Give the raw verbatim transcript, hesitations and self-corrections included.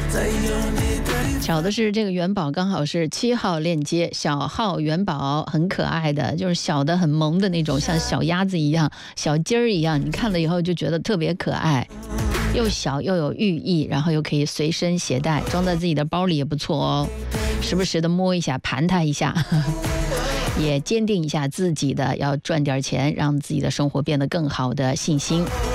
巧的是，这个元宝刚好是七号链接，小号元宝很可爱的，就是小的很萌的那种，像小鸭子一样、小鸡儿一样，你看了以后就觉得特别可爱，又小又有寓意，然后又可以随身携带，装在自己的包里也不错哦。时不时的摸一下、盘它一下，也坚定一下自己的要赚点钱，让自己的生活变得更好的信心。